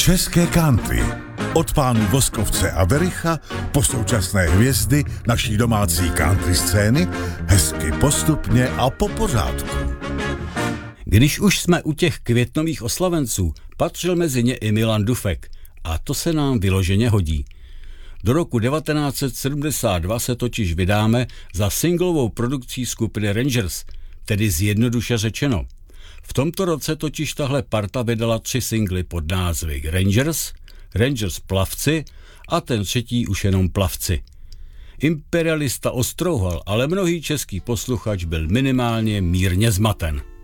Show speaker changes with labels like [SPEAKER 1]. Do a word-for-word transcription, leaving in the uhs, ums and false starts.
[SPEAKER 1] České country. Od pánů Voskovce a Vericha po současné hvězdy naší domácí country scény, hezky postupně a po pořádku.
[SPEAKER 2] Když už jsme u těch květnových oslavenců, patřil mezi ně i Milan Dufek a to se nám vyloženě hodí. Do roku devatenáct set sedmdesát dva se totiž vydáme za singlovou produkcí skupiny Rangers, tedy zjednoduše řečeno. V tomto roce totiž tahle parta vydala tři singly pod názvy Rangers, Rangers Plavci a ten třetí už jenom Plavci. Imperialista ostrouhal, ale mnohý český posluchač byl minimálně mírně zmaten.